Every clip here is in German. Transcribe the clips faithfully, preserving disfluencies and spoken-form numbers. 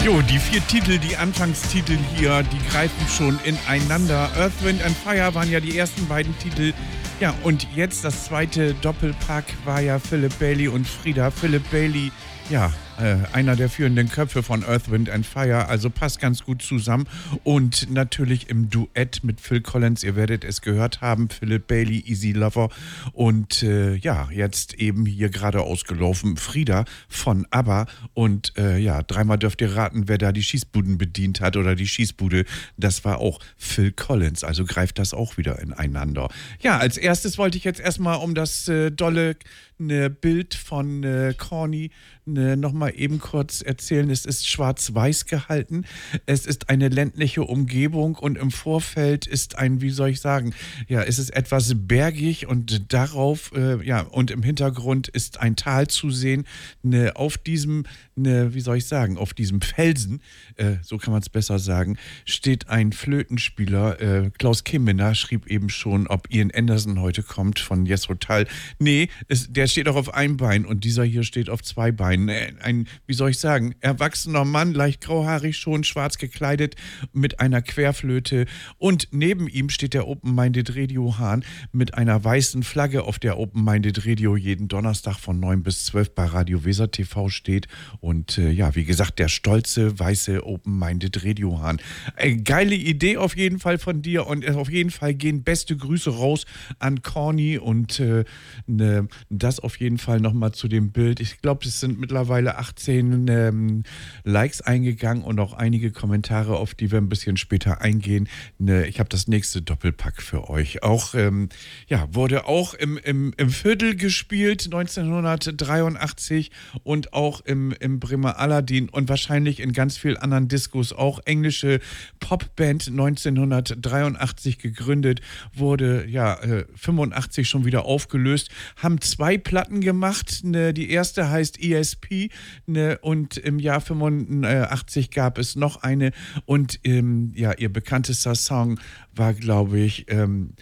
Jo, die vier Titel, die Anfangstitel hier, die greifen schon ineinander. Earth, Wind and Fire waren ja die ersten beiden Titel. Ja, und jetzt das zweite Doppelpack war ja Philip Bailey und Frida. Philip Bailey, ja, äh, einer der führenden Köpfe von Earth, Wind and Fire, also passt ganz gut zusammen. Und natürlich im Duett mit Phil Collins, ihr werdet es gehört haben, Philip Bailey, Easy Lover. Und äh, ja, jetzt eben hier gerade ausgelaufen, Frida von ABBA. Und äh, ja, dreimal dürft ihr raten, wer da die Schießbuden bedient hat oder die Schießbude. Das war auch Phil Collins, also greift das auch wieder ineinander. Ja, als erstes wollte ich jetzt erstmal um das äh, dolle ne Bild von äh, Corny ne, nochmal eben kurz erzählen. Es ist schwarz-weiß gehalten. Es ist eine ländliche Umgebung und im Vorfeld ist ein, wie soll ich sagen, ja, es ist etwas bergig und darauf, äh, ja, und im Hintergrund ist ein Tal zu sehen. Ne, auf diesem, ne, wie soll ich sagen, auf diesem Felsen, äh, so kann man es besser sagen, steht ein Flötenspieler. Äh, Klaus Kimmener schrieb eben schon, ob Ian Anderson heute kommt von Yes Hotel. Nee, es, der steht auch auf einem Bein und dieser hier steht auf zwei Beinen. Ein, wie soll ich sagen, erwachsener Mann, leicht grauhaarig schon, schwarz gekleidet, mit einer Querflöte. Und neben ihm steht der Open-Minded Radio Hahn mit einer weißen Flagge, auf der Open-Minded Radio jeden Donnerstag von neun bis zwölf bei Radio Weser T V steht. Und äh, ja, wie gesagt, der stolze, weiße Open-Minded Radio Hahn. Äh, geile Idee auf jeden Fall von dir und auf jeden Fall gehen beste Grüße raus an Corny und äh, ne, das auf jeden Fall nochmal zu dem Bild. Ich glaube, es sind mittlerweile achtzehn ähm, Likes eingegangen und auch einige Kommentare, auf die wir ein bisschen später eingehen. Ne, ich habe das nächste Doppelpack für euch. Auch, ähm, ja, wurde auch im, im, im Viertel gespielt, neunzehnhundertdreiundachtzig und auch im, im Bremer Aladdin und wahrscheinlich in ganz vielen anderen Diskos auch. Englische Popband neunzehnhundertdreiundachtzig gegründet, wurde ja äh, fünfundachtzig schon wieder aufgelöst, haben zwei Platten gemacht. Ne, die erste heißt E S P ne, und im Jahr fünfundachtzig gab es noch eine und ähm, ja, ihr bekanntester Song war, glaube ich, ähm,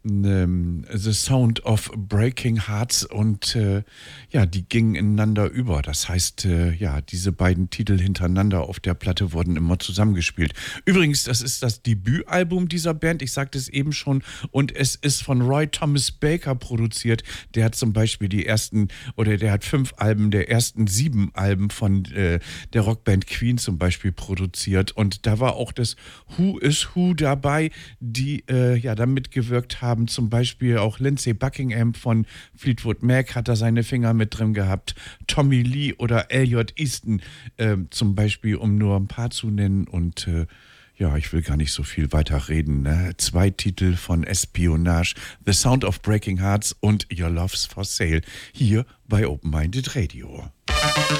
The Sound of Breaking Hearts und äh, ja, die gingen ineinander über. Das heißt, äh, ja, diese beiden Titel hintereinander auf der Platte wurden immer zusammengespielt. Übrigens, das ist das Debütalbum dieser Band, ich sagte es eben schon, und es ist von Roy Thomas Baker produziert. Der hat zum Beispiel die ersten, oder der hat fünf Alben der ersten sieben Alben von äh, der Rockband Queen zum Beispiel produziert. Und da war auch das Who is Who dabei, die äh, ja da mitgewirkt haben. Haben zum Beispiel auch Lindsey Buckingham von Fleetwood Mac hat da seine Finger mit drin gehabt, Tommy Lee oder Elliot Easton äh, zum Beispiel, um nur ein paar zu nennen und äh, ja, ich will gar nicht so viel weiter reden. Ne? Zwei Titel von Espionage, The Sound of Breaking Hearts und Your Love's for Sale hier bei Open Minded Radio.